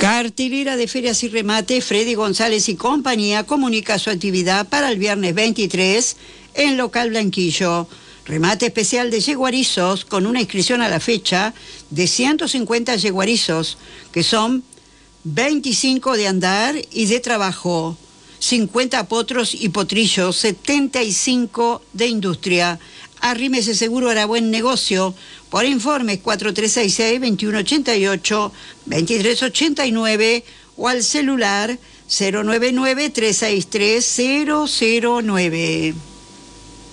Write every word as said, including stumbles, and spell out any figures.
Cartelera de ferias y remate, Freddy González y compañía comunica su actividad para el viernes veintitrés en Local Blanquillo. Remate especial de yeguarizos con una inscripción a la fecha de ciento cincuenta yeguarizos, que son veinticinco de andar y de trabajo, cincuenta potros y potrillos, setenta y cinco de industria. Arrímese seguro, hará buen negocio. Por informes cuatro tres seis seis, veintiuno ochenta y ocho, veintitrés ochenta y nueve o al celular cero nueve nueve, tres seis tres, cero cero nueve.